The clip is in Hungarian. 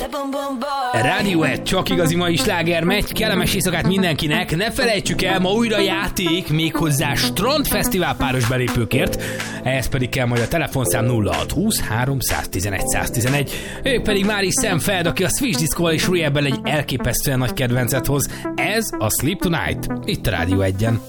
Rádió 1, csak igazi mai sláger megy, kellemes éjszakát mindenkinek, ne felejtsük el, ma újra játék, méghozzá Strandfesztivál páros belépőkért, ehhez pedig kell majd a telefonszám 0620 311 111, ők pedig már is Sam Feld, aki a Switch Disco-val és Rehab-bel egy elképesztően nagy kedvencet hoz, ez a Sleep Tonight, itt a Rádió 1-en.